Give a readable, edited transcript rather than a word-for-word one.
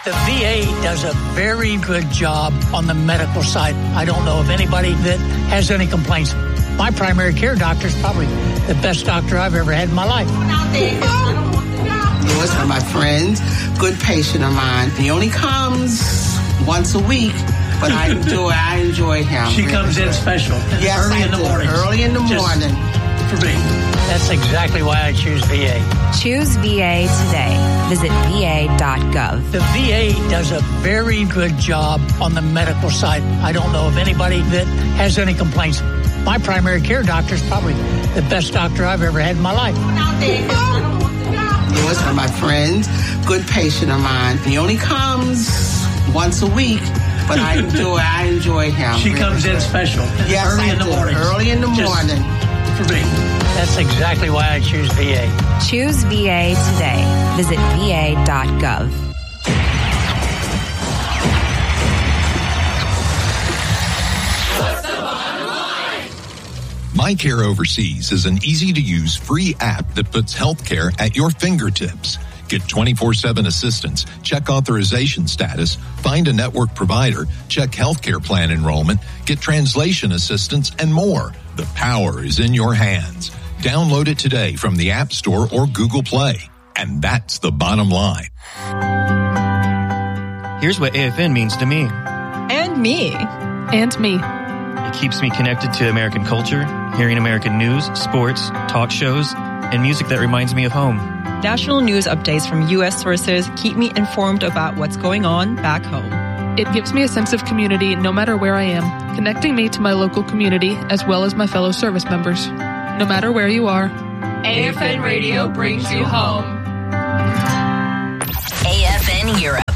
The VA does a very good job on the medical side. I don't know of anybody that has any complaints. My primary care doctor is probably the best doctor I've ever had in my life. Louis, one of my friends, good patient of mine. He only comes once a week, but I enjoy him. She comes in special. Yes, early in the morning. Early in the morning. For me. That's exactly why I choose VA. Choose VA today. Visit va.gov. The VA does a very good job on the medical side. I don't know of anybody that has any complaints. My primary care doctor is probably the best doctor I've ever had in my life. Louis, one of my friends, good patient of mine. He only comes once a week, but I enjoy him. She comes in special. Yes, early in the morning. Early in the morning. For me. That's exactly why I choose VA. Choose VA today. Visit va.gov. MyCare Overseas is an easy-to-use free app that puts healthcare at your fingertips. Get 24/7 assistance, check authorization status, find a network provider, check healthcare plan enrollment, get translation assistance, and more. The power is in your hands. Download it today from the App Store or Google Play. And that's the bottom line. Here's what AFN means to me. And me. And me. It keeps me connected to American culture, hearing American news, sports, talk shows, and music that reminds me of home. National news updates from U.S. sources keep me informed about what's going on back home. It gives me a sense of community no matter where I am, connecting me to my local community as well as my fellow service members. No matter where you are, AFN Radio brings you home. AFN Europe.